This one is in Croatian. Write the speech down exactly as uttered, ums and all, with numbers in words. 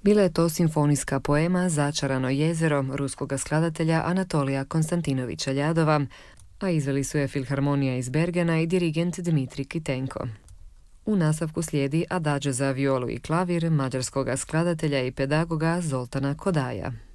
Bila je to simfonijska poema Začarano jezero ruskog skladatelja Anatolija Konstantinovića Ljadova, a izveli su je Filharmonija iz Bergena i dirigent Dmitrij Kitenko. U nastavku slijedi Adagio za violu i klavir mađarskog skladatelja i pedagoga Zoltana Kodaja.